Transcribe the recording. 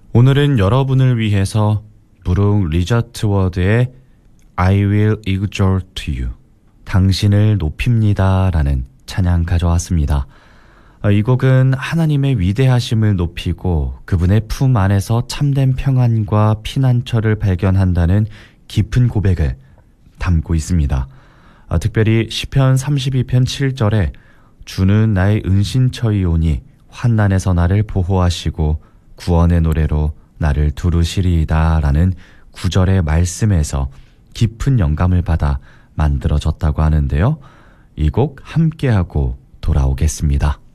오늘은 여러분을 위해서 브룩 리저트 워드의 I will exalt you, 당신을 높입니다 라는 찬양 가져왔습니다. 이 곡은 하나님의 위대하심을 높이고 그분의 품 안에서 참된 평안과 피난처를 발견한다는 깊은 고백을 담고 있습니다. 특별히 시편 32편 7절에 주는 나의 은신처이오니 환난에서 나를 보호하시고 구원의 노래로 나를 두루시리이다 라는 구절의 말씀에서 깊은 영감을 받아 만들어졌다고 하는데요. 이 곡 함께하고 돌아오겠습니다.